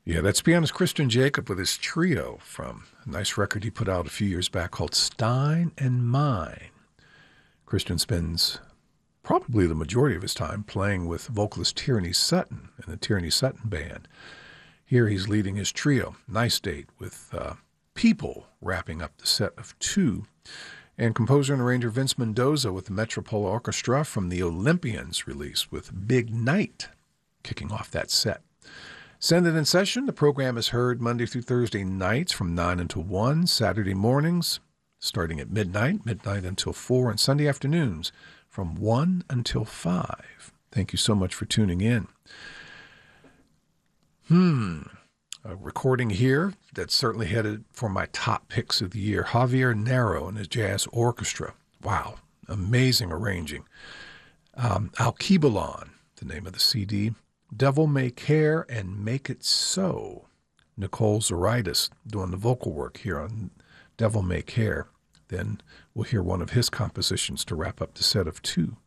Yeah, that's pianist Christian Jacob with his trio from a nice record he put out a few years back called Stein and Mine. Christian spends probably the majority of his time playing with vocalist Tierney Sutton in the Tierney Sutton Band. Here he's leading his trio, Nice Date, with People wrapping up the set of two. And composer and arranger Vince Mendoza with the Metropole Orchestra from the Olympians release with Big Night kicking off that set. Send It in Session. The program is heard Monday through Thursday nights from 9 until 1, Saturday mornings starting at midnight until 4, and Sunday afternoons from 1 until 5. Thank you so much for tuning in. A recording here that's certainly headed for my top picks of the year. Javier Narro and his Jazz Orchestra. Wow, amazing arranging. Alkebulan, the name of the CD. Devil May Care and Make It So. Nicole Zoridis doing the vocal work here on Devil May Care. Then we'll hear one of his compositions to wrap up the set of two.